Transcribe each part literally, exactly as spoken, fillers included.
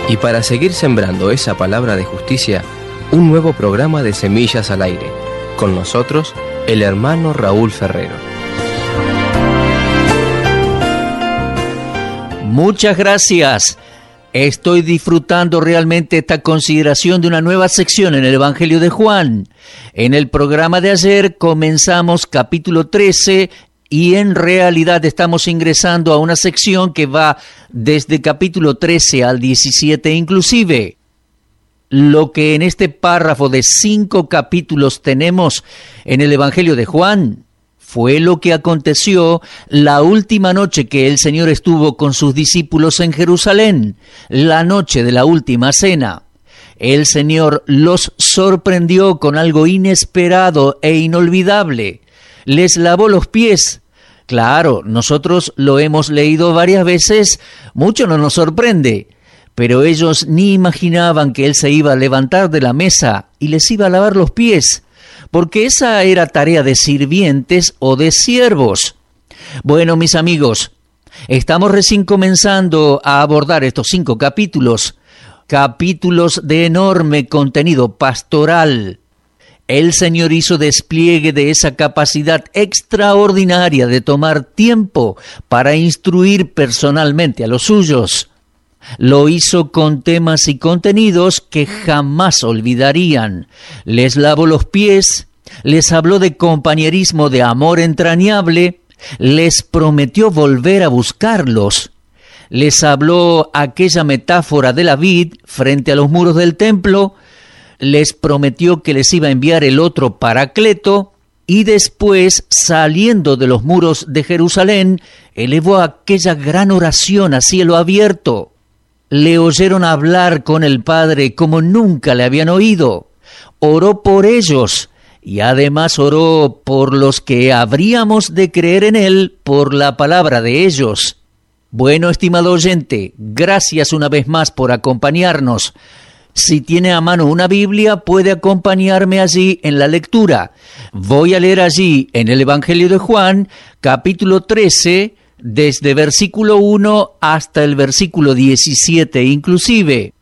Y para seguir sembrando esa palabra de justicia, un nuevo programa de Semillas al Aire. Con nosotros, el hermano Raúl Ferrero. Muchas gracias. Estoy disfrutando realmente esta consideración de una nueva sección en el Evangelio de Juan. En el programa de ayer comenzamos capítulo trece y en realidad estamos ingresando a una sección que va desde capítulo trece al diecisiete inclusive. Lo que en este párrafo de cinco capítulos tenemos en el Evangelio de Juan fue lo que aconteció la última noche que el Señor estuvo con sus discípulos en Jerusalén, la noche de la última cena. El Señor los sorprendió con algo inesperado e inolvidable. Les lavó los pies. Claro, nosotros lo hemos leído varias veces, mucho no nos sorprende, pero ellos ni imaginaban que Él se iba a levantar de la mesa y les iba a lavar los pies, porque esa era tarea de sirvientes o de siervos. Bueno, mis amigos, estamos recién comenzando a abordar estos cinco capítulos, capítulos de enorme contenido pastoral. El Señor hizo despliegue de esa capacidad extraordinaria de tomar tiempo para instruir personalmente a los suyos. Lo hizo con temas y contenidos que jamás olvidarían. Les lavó los pies, les habló de compañerismo, de amor entrañable, les prometió volver a buscarlos. Les habló aquella metáfora de la vid frente a los muros del templo, les prometió que les iba a enviar el otro Paracleto, y después, saliendo de los muros de Jerusalén, elevó aquella gran oración a cielo abierto. Le oyeron hablar con el Padre como nunca le habían oído. Oró por ellos y además oró por los que habríamos de creer en Él por la palabra de ellos. Bueno, estimado oyente, gracias una vez más por acompañarnos. Si tiene a mano una Biblia, puede acompañarme allí en la lectura. Voy a leer allí en el Evangelio de Juan, capítulo trece, desde versículo uno hasta el versículo diecisiete inclusive.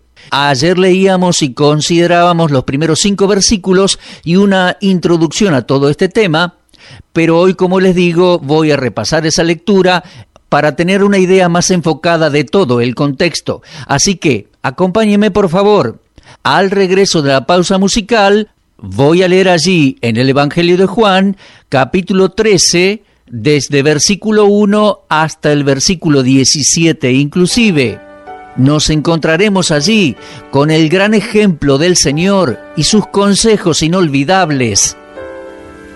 Ayer leíamos y considerábamos los primeros cinco versículos y una introducción a todo este tema, pero hoy, como les digo, voy a repasar esa lectura para tener una idea más enfocada de todo el contexto. Así que, acompáñenme por favor. Al regreso de la pausa musical, voy a leer allí en el Evangelio de Juan, capítulo trece, desde versículo uno hasta el versículo diecisiete inclusive. Nos encontraremos allí con el gran ejemplo del Señor y sus consejos inolvidables.